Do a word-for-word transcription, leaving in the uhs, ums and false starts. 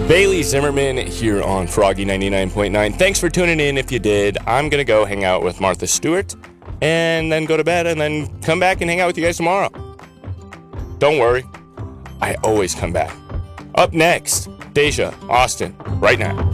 Bailey Zimmerman here on Froggy ninety-nine point nine. Thanks for tuning in if you did. I'm going to go hang out with Martha Stewart and then go to bed and then come back and hang out with you guys tomorrow. Don't worry. I always come back. Up next, Deja Austin, right now.